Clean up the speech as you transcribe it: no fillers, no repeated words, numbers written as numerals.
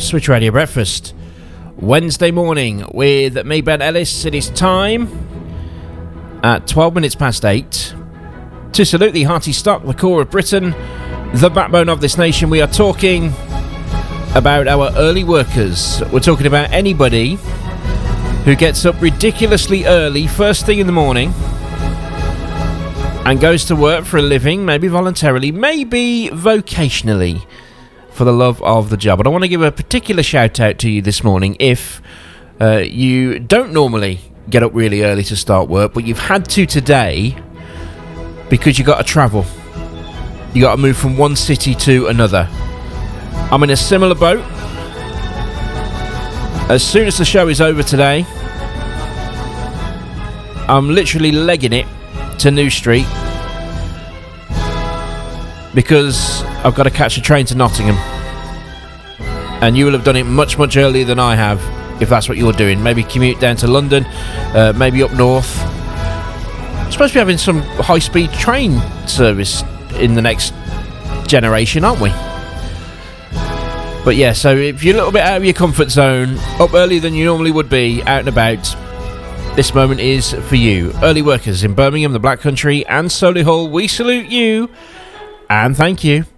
Switch Radio Breakfast. Wednesday morning with me, Ben Ellis. It is time at 12 minutes past 8 to salute the hearty stock, the core of Britain, the backbone of this nation. We are talking about our early workers. We're talking about anybody who gets up ridiculously early, first thing in the morning, and goes to work for a living, maybe voluntarily, maybe vocationally, for the love of the job. And I want to give a particular shout out to you this morning if you don't normally get up really early to start work, but you've had to today because you got to travel. You got to move from one city to another. I'm in a similar boat. As soon as the show is over today, I'm literally legging it to New Street because I've got to catch a train to Nottingham. And you will have done it much, much earlier than I have, if that's what you're doing. Maybe commute down to London, maybe up north. We're supposed to be having some high-speed train service in the next generation, aren't we? But yeah, so if you're a little bit out of your comfort zone, up earlier than you normally would be, out and about, this moment is for you. Early workers in Birmingham, the Black Country and Solihull, we salute you and thank you.